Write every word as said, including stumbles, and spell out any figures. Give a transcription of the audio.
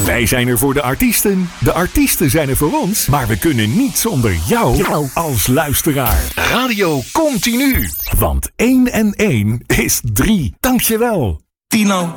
Wij zijn er voor de artiesten. De artiesten zijn er voor ons. Maar we kunnen niet zonder jou als luisteraar. Radio Continu. Want één en één is drie. Dankjewel. Tino,